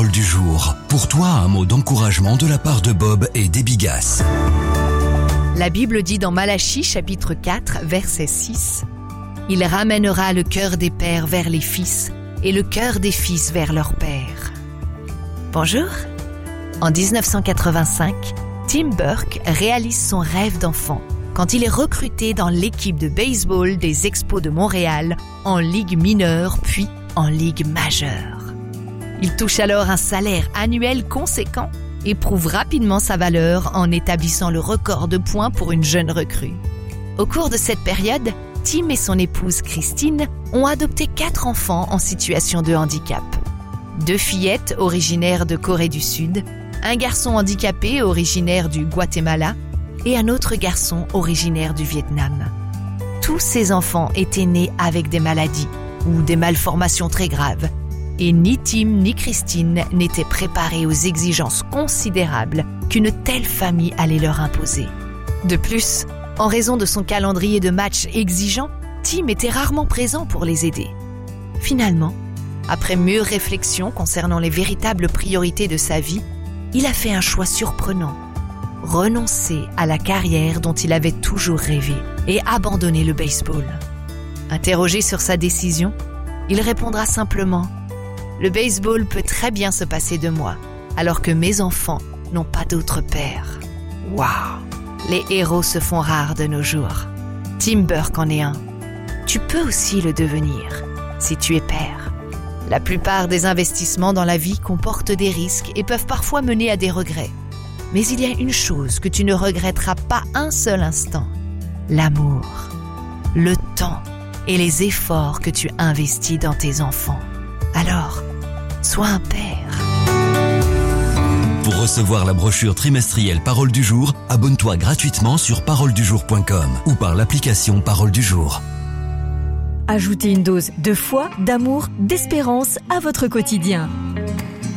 Parole du jour. Pour toi, un mot d'encouragement de la part de Bob et d'Ebigas. La Bible dit dans Malachie chapitre 4, verset 6 « Il ramènera le cœur des pères vers les fils et le cœur des fils vers leur père. » Bonjour. En 1985, Tim Burke réalise son rêve d'enfant quand il est recruté dans l'équipe de baseball des Expos de Montréal en Ligue mineure puis en Ligue majeure. Il touche alors un salaire annuel conséquent et prouve rapidement sa valeur en établissant le record de points pour une jeune recrue. Au cours de cette période, Tim et son épouse Christine ont adopté 4 enfants en situation de handicap. 2 fillettes originaires de Corée du Sud, un garçon handicapé originaire du Guatemala et un autre garçon originaire du Vietnam. Tous ces enfants étaient nés avec des maladies ou des malformations très graves et ni Tim ni Christine n'étaient préparés aux exigences considérables qu'une telle famille allait leur imposer. De plus, en raison de son calendrier de matchs exigeant, Tim était rarement présent pour les aider. Finalement, après mûre réflexion concernant les véritables priorités de sa vie, il a fait un choix surprenant. Renoncer à la carrière dont il avait toujours rêvé et abandonner le baseball. Interrogé sur sa décision, il répondra simplement « Le baseball peut très bien se passer de moi, alors que mes enfants n'ont pas d'autre père. » Waouh! Les héros se font rares de nos jours. Tim Burke en est un. Tu peux aussi le devenir, si tu es père. La plupart des investissements dans la vie comportent des risques et peuvent parfois mener à des regrets. Mais il y a une chose que tu ne regretteras pas un seul instant. L'amour, le temps et les efforts que tu investis dans tes enfants. Alors, sois un père. Pour recevoir la brochure trimestrielle Parole du jour, abonne-toi gratuitement sur paroledujour.com ou par l'application Parole du jour. Ajoutez une dose de foi, d'amour, d'espérance à votre quotidien.